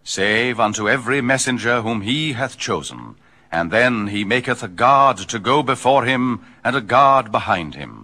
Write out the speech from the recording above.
save unto every messenger whom he hath chosen. And then he maketh a guard to go before him, and a guard behind him.